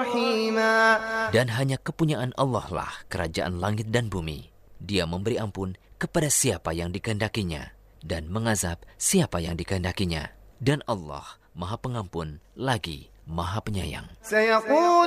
رحيما. Dan hanya kepunyaan Allah lah kerajaan langit dan bumi. Dia memberi ampun kepada siapa yang dikehendakinya dan mengazab siapa yang dikehendakinya. Dan Allah Maha Pengampun lagi Maha Penyayang.